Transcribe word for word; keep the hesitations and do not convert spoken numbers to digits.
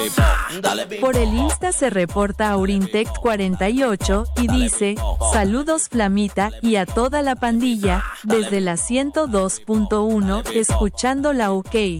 Por el Insta se reporta Aurintect cuarenta y ocho y dice: saludos Flamita y a toda la pandilla, desde la ciento dos punto uno, escuchando la OK.